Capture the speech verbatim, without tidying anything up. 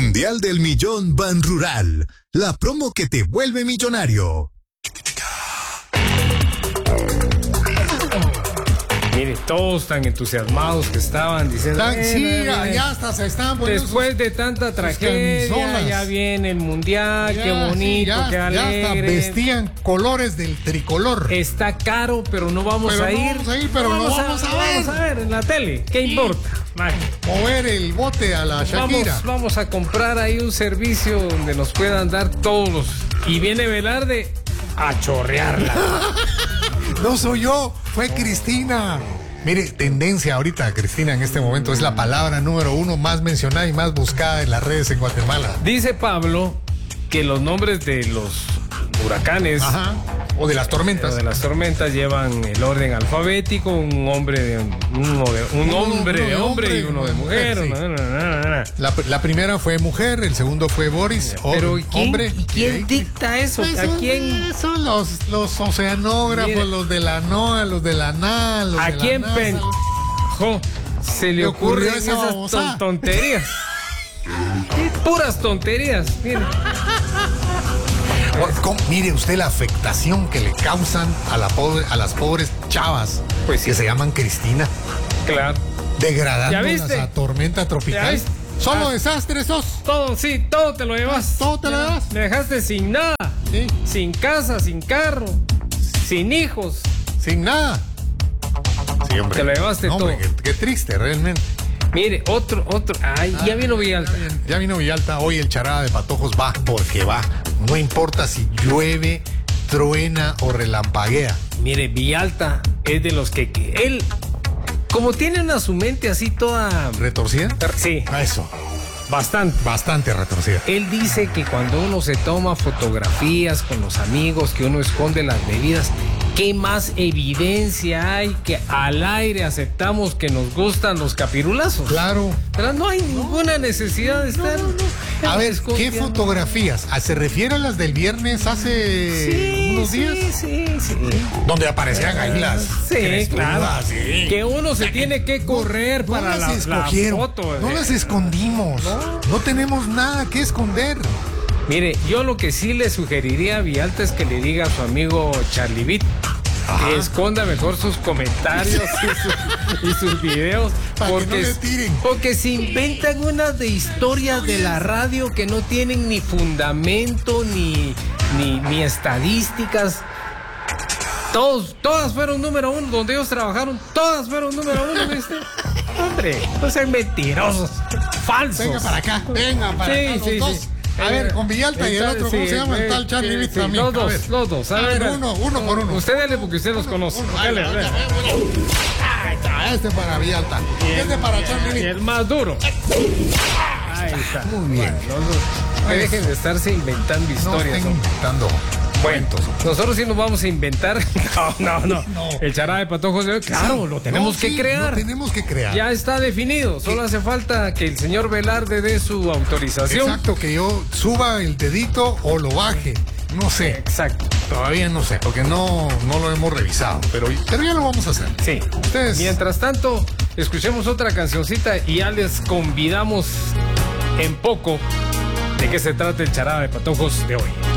Mundial del Millón Ban Rural, la promo que te vuelve millonario. Mire, todos tan entusiasmados que estaban diciendo... Tan, eh, sí, eh, ya, eh, ya hasta se estaban poniendo después sus, de tanta tragedia, ya viene el Mundial, ya, qué bonito, sí, ya, qué alegre. Ya hasta vestían colores del tricolor. Está caro, pero no vamos pero a no ir. vamos a ir, pero no vamos, vamos a, a ver. Vamos a ver en la tele, ¿qué sí. importa? Vale. Mover el bote a la Shakira. Vamos, vamos a comprar ahí un servicio donde nos puedan dar todos los... Y viene Velarde a chorrearla. No soy yo, fue Cristina. Mire, tendencia ahorita, Cristina, en este momento es la palabra número uno más mencionada y más buscada en las redes en Guatemala. Dice Pablo que los nombres de los huracanes... Ajá. O de las tormentas. O de las tormentas llevan el orden alfabético, un hombre de uno de un uno, hombre uno de hombre, hombre y uno de mujer. mujer sí. no, no, no, no. La, la primera fue mujer, el segundo fue Boris, pero ¿y quién, hombre. ¿Y quién dicta eso? Pues ¿A son, quién? Son los, los oceanógrafos, Mira, los de la NOAA, los de la NA, los ¿A de la quién NASA. pendejo se le ocurrió esas ton tonterías? Puras tonterías, mire. ¿Cómo? Mire usted la afectación que le causan a, la pobre, a las pobres chavas, pues que sí. se llaman Cristina. Claro. Degradándolas a tormenta tropical. Solo ah, desastres sos. Todo, sí, todo te lo llevas. Todo te lo llevas. Me dejaste sin nada. ¿Sí? Sin casa, sin carro, sin hijos. Sin nada. Sí, hombre. Te lo llevaste no, todo. Hombre, qué, qué triste, realmente. Mire, otro, otro. Ay, ah, ya vino Villalta. Ya, ya vino Villalta. Hoy el charada de patojos va porque va. No importa si llueve, truena o relampaguea. Mire, Villalta es de los que, que él, como tiene una su mente así toda... ¿Retorcida? Sí. A eso. Bastante. Bastante retorcida. Él dice que cuando uno se toma fotografías con los amigos, que uno esconde las bebidas, ¿qué más evidencia hay que al aire aceptamos que nos gustan los capirulazos? Claro. Pero no hay ninguna necesidad de estar... No, no, no. A ver, ¿qué fotografías? ¿Se refiere a las del viernes hace sí, unos días? Sí, sí, sí. Donde aparecían ahí las... Sí, claro. Sí. Que uno se tiene que correr no, para no la, la foto. No eh. las escondimos. ¿No? No tenemos nada que esconder. Mire, yo lo que sí le sugeriría a Villalta es que le diga a su amigo Charlie Beat que esconda mejor sus comentarios y, su, y sus videos para porque, que no le tiren. Porque se inventan unas de historias de la radio que no tienen ni fundamento ni, ni, ni estadísticas. Todos, todas fueron número uno, donde ellos trabajaron, todas fueron número uno, ¿viste? Hombre, no sean mentirosos, falsos. Venga para acá, venga para sí, acá, los sí, dos. Sí. A eh, ver, con Villalta y el otro, ¿cómo sí, se llama? El tal Charlie Beat sí, también. Los dos, ver. los dos. A, a ver, ver, uno, uno por uno. Usted dale porque usted los conoce. Uno, dale, dale, dale. Ahí está, este para Villalta. Y este para Charlie Beat. Y el más duro. Ahí está. Muy bien. Bueno, los, que dejen de estarse inventando historias. No estén inventando. Cuentos. Nosotros sí nos vamos a inventar. No, no, no. no. El charada de patojos de hoy, claro, sí, lo tenemos no, que sí, crear. Lo tenemos que crear. Ya está definido. Solo sí. hace falta que el señor Velarde dé su autorización. Exacto, que yo suba el dedito o lo baje. No sé. Exacto. Todavía no sé, porque no, no lo hemos revisado. Pero, pero ya lo vamos a hacer. Sí. Ustedes. Mientras tanto, escuchemos otra cancioncita y ya les convidamos en poco de qué se trata el charada de patojos de hoy.